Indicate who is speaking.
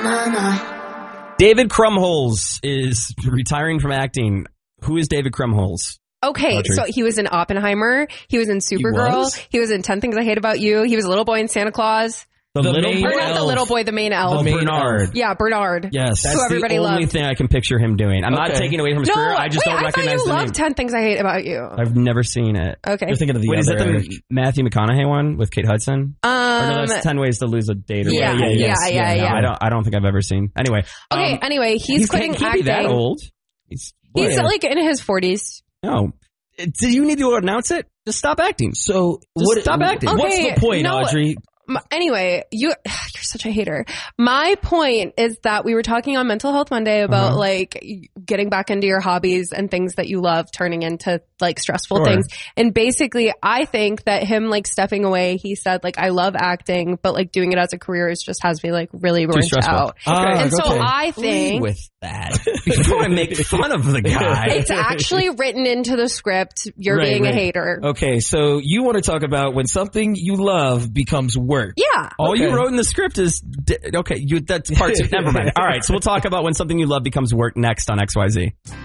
Speaker 1: David Krumholtz is retiring from acting. Who is David Krumholtz?
Speaker 2: Okay,
Speaker 1: Audrey.
Speaker 2: so he was in Oppenheimer. He was in Supergirl. He was in 10 Things I Hate About You. He was a little boy in Santa Claus.
Speaker 1: The
Speaker 2: main not the little boy, the main elf.
Speaker 1: Bernard.
Speaker 2: Yeah, Bernard.
Speaker 1: Yes.
Speaker 2: Who
Speaker 1: That's
Speaker 2: everybody
Speaker 1: the only
Speaker 2: loved.
Speaker 1: thing I can picture him doing. I'm not taking away from his career. I just don't recognize
Speaker 2: I thought you
Speaker 1: the name.
Speaker 2: loved 10 Things I Hate About You.
Speaker 1: I've never seen it.
Speaker 2: Okay.
Speaker 3: You're thinking of the
Speaker 1: Wait, is that
Speaker 3: other.
Speaker 1: the Matthew McConaughey one with Kate Hudson? Or no, that's 10 Ways to Lose a Date. Or
Speaker 2: Yeah,
Speaker 1: whatever.
Speaker 2: yeah.
Speaker 1: No, I don't think I've ever seen. Anyway.
Speaker 2: Okay, anyway, he's quitting
Speaker 1: can't
Speaker 2: acting.
Speaker 1: be that old. He's
Speaker 2: like in his 40s.
Speaker 1: No. Do you need to announce it? Just stop acting.
Speaker 3: So
Speaker 1: stop acting.
Speaker 2: Okay,
Speaker 3: what's the point,
Speaker 2: no,
Speaker 3: Audrey?
Speaker 2: Anyway, you're such a hater. My point is that we were talking on Mental Health Monday about like getting back into your hobbies and things that you love turning into like stressful things. And basically, I think that him like stepping away, he said like, I love acting, but like doing it as a career is just has me like really burnt out. And so I think
Speaker 1: with that before I make fun of the guy,
Speaker 2: it's actually written into the script. You're being a hater.
Speaker 3: Okay, so you want to talk about when something you love becomes work.
Speaker 2: Yeah.
Speaker 1: All you wrote in the script is that's part two. Never mind. All right, so we'll talk about when something you love becomes work next on XYZ.